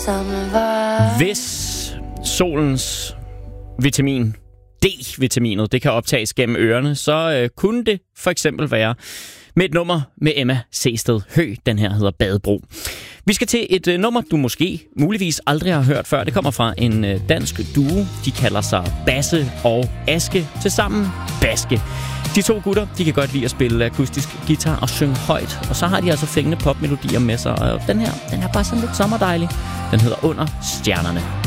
samme vej. Hvis solens vitamin, D-vitaminet, det kan optages gennem ørerne, så kunne det for eksempel være med et nummer med Emma Seested Høgh. Den her hedder Badebro. Vi skal til et nummer, du muligvis aldrig har hørt før. Det kommer fra en dansk duo. De kalder sig Basse og Aske. Tilsammen Baske. De to gutter, de kan godt lide at spille akustisk guitar og synge højt. Og så har de altså fængende popmelodier med sig. Og den her er bare sådan lidt sommerdejlig. Den hedder Under Stjernerne.